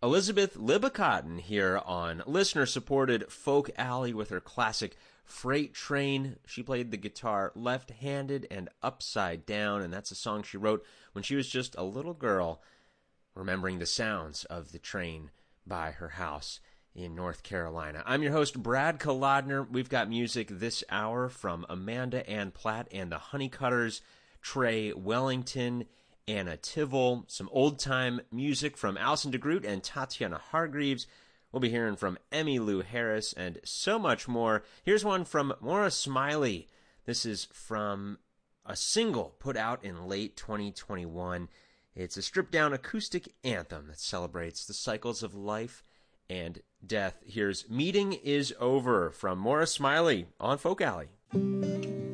Elizabeth Libicotton here on listener-supported Folk Alley with her classic Freight Train. She played the guitar left-handed and upside down, and that's a song she wrote when she was just a little girl, remembering the sounds of the train by her house in North Carolina. I'm your host, Brad Kolodner. We've got music this hour from Amanda Ann Platt and the Honeycutters, Trey Wellington, Anna Tivol, some old-time music from Alison DeGroot and Tatiana Hargreaves. We'll be hearing from Emmylou Harris and so much more. Here's one from Maura Smiley. This is from a single put out in late 2021. It's a stripped-down acoustic anthem that celebrates the cycles of life and death. Here's Meeting Is Over from Maura Smiley on Folk Alley.